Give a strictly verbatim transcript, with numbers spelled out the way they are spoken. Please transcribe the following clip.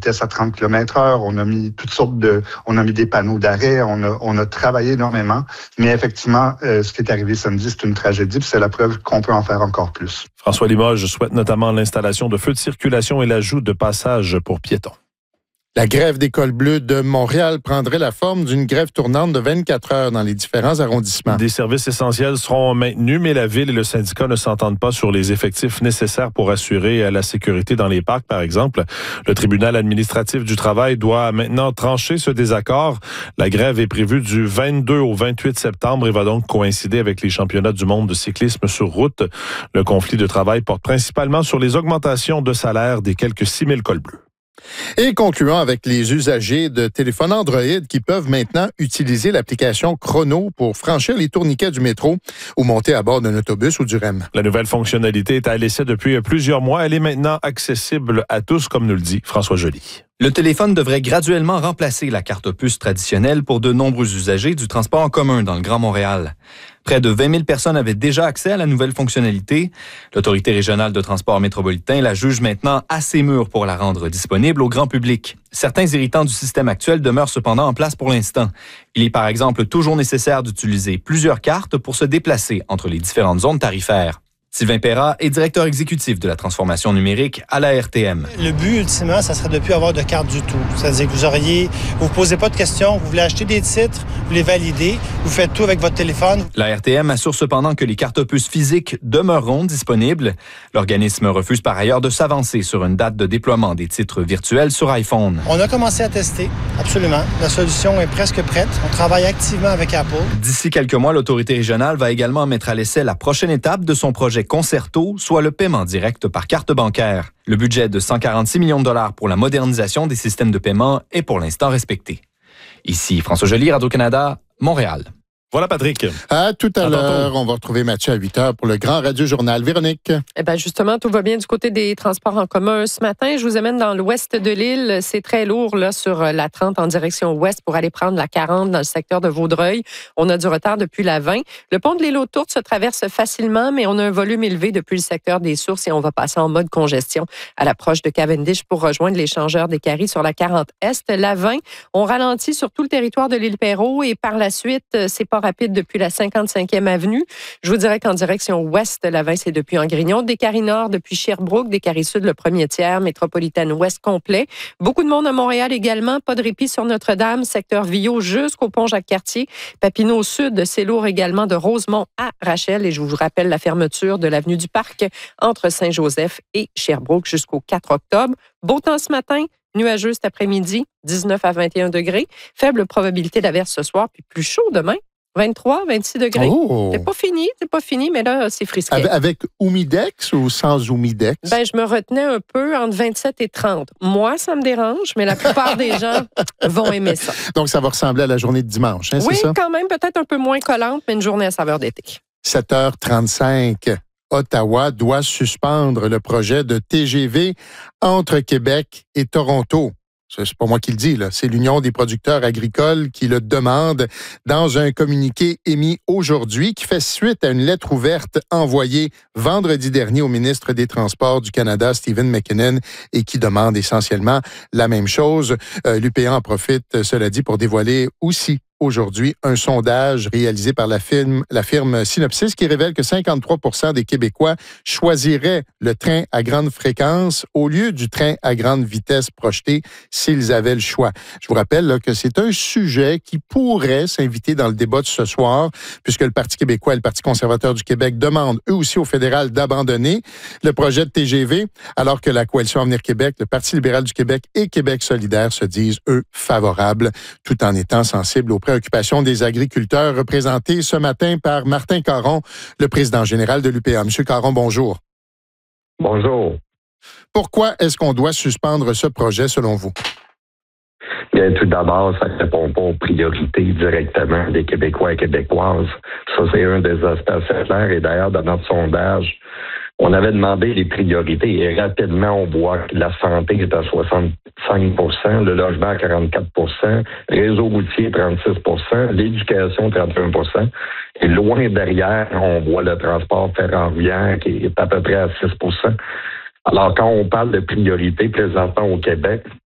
vitesse à trente kilomètres heure, on a mis toutes sortes de, on a mis des panneaux d'arrêt, on a, on a travaillé énormément. Mais effectivement, euh, ce qui est arrivé samedi, c'est une tragédie, puis c'est la preuve qu'on peut en faire encore plus. François Limoges souhaite notamment l'installation de feux de circulation et l'ajout de passages pour piétons. La grève des cols bleus de Montréal prendrait la forme d'une grève tournante de vingt-quatre heures dans les différents arrondissements. Des services essentiels seront maintenus, mais la Ville et le syndicat ne s'entendent pas sur les effectifs nécessaires pour assurer la sécurité dans les parcs, par exemple. Le tribunal administratif du travail doit maintenant trancher ce désaccord. La grève est prévue du vingt-deux au vingt-huit septembre et va donc coïncider avec les championnats du monde de cyclisme sur route. Le conflit de travail porte principalement sur les augmentations de salaire des quelques six mille cols bleus. Et concluons avec les usagers de téléphones Android qui peuvent maintenant utiliser l'application Chrono pour franchir les tourniquets du métro ou monter à bord d'un autobus ou du R E M. La nouvelle fonctionnalité est à l'essai depuis plusieurs mois. Elle est maintenant accessible à tous, comme nous le dit François Joly. Le téléphone devrait graduellement remplacer la carte puce traditionnelle pour de nombreux usagers du transport en commun dans le Grand Montréal. Près de vingt mille personnes avaient déjà accès à la nouvelle fonctionnalité. L'Autorité régionale de transport métropolitain la juge maintenant assez mûre pour la rendre disponible au grand public. Certains irritants du système actuel demeurent cependant en place pour l'instant. Il est par exemple toujours nécessaire d'utiliser plusieurs cartes pour se déplacer entre les différentes zones tarifaires. Sylvain Perrat est directeur exécutif de la transformation numérique à la R T M. Le but, ultimement, ça serait de ne plus avoir de carte du tout. C'est-à-dire que vous auriez, vous ne posez pas de questions, vous voulez acheter des titres, vous les validez, vous faites tout avec votre téléphone. La R T M assure cependant que les cartes puces physiques demeureront disponibles. L'organisme refuse par ailleurs de s'avancer sur une date de déploiement des titres virtuels sur iPhone. On a commencé à tester, absolument. La solution est presque prête. On travaille activement avec Apple. D'ici quelques mois, l'autorité régionale va également mettre à l'essai la prochaine étape de son projet Concerto, soit le paiement direct par carte bancaire. Le budget de cent quarante-six millions de dollars pour la modernisation des systèmes de paiement est pour l'instant respecté. Ici François Joly, Radio-Canada, Montréal. Voilà, Patrick. À tout à, à l'heure. Tantôt. On va retrouver Mathieu à huit heures pour le Grand Radio Journal. Véronique. Eh bien, justement, tout va bien du côté des transports en commun. Ce matin, je vous amène dans l'ouest de l'île. C'est très lourd là sur la trente en direction ouest pour aller prendre la quarante dans le secteur de Vaudreuil. On a du retard depuis la vingt. Le pont de l'île aux Tourtes se traverse facilement, mais on a un volume élevé depuis le secteur des Sources et on va passer en mode congestion à l'approche de Cavendish pour rejoindre l'échangeur des Caries sur la quarante est. La vingt, on ralentit sur tout le territoire de l'île Perrot et par la suite, c'est pas rapide depuis la cinquante-cinquième avenue. Je vous dirais qu'en direction ouest, la vingt, c'est depuis Angrignon, des Caries Nord depuis Sherbrooke, des Caries Sud le premier tiers, métropolitaine ouest complet. Beaucoup de monde à Montréal également, pas de répit sur Notre-Dame, secteur Viau jusqu'au pont Jacques-Cartier. Papineau Sud, c'est lourd également de Rosemont à Rachel et je vous rappelle la fermeture de l'avenue du Parc entre Saint-Joseph et Sherbrooke jusqu'au quatre octobre. Beau temps ce matin, nuageux cet après-midi, dix-neuf à vingt et un degrés. Faible probabilité d'averse ce soir, puis plus chaud demain. vingt-trois, vingt-six degrés. Oh. C'est pas fini, c'est pas fini, mais là, c'est frisquet. Avec, avec humidex ou sans humidex? Ben, je me retenais un peu entre vingt-sept et trente. Moi, ça me dérange, mais la plupart des gens vont aimer ça. Donc, ça va ressembler à la journée de dimanche, hein, oui, c'est ça? Oui, quand même, peut-être un peu moins collante, mais une journée à saveur d'été. sept heures trente-cinq. Ottawa doit suspendre le projet de T G V entre Québec et Toronto. C'est pas moi qui le dis, là. C'est l'Union des producteurs agricoles qui le demande dans un communiqué émis aujourd'hui qui fait suite à une lettre ouverte envoyée vendredi dernier au ministre des Transports du Canada, Stephen McKinnon, et qui demande essentiellement la même chose. Euh, L'U P A en profite, cela dit, pour dévoiler aussi aujourd'hui un sondage réalisé par la firme, la firme Synopsys qui révèle que cinquante-trois pour cent des Québécois choisiraient le train à grande fréquence au lieu du train à grande vitesse projeté s'ils avaient le choix. Je vous rappelle là, que c'est un sujet qui pourrait s'inviter dans le débat de ce soir puisque le Parti québécois et le Parti conservateur du Québec demandent eux aussi au fédéral d'abandonner le projet de T G V alors que la Coalition Avenir Québec, le Parti libéral du Québec et Québec solidaire se disent, eux, favorables tout en étant sensibles aux préoccupations des agriculteurs représentés ce matin par Martin Caron, le président général de l'U P A. Monsieur Caron, bonjour. Bonjour. Pourquoi est-ce qu'on doit suspendre ce projet selon vous? Bien, tout d'abord, ça ne répond pas aux priorités directement des Québécois et Québécoises. Ça, c'est un des aspects assez clairs. Et d'ailleurs, dans notre sondage, on avait demandé les priorités et rapidement, on voit que la santé est à soixante-cinq pour cent, le logement à quarante-quatre pour cent, réseau routier trente-six pour cent, l'éducation trente et un pour cent. Et loin derrière, on voit le transport ferroviaire qui est à peu près à six pour cent. Alors, quand on parle de priorité présentement au Québec,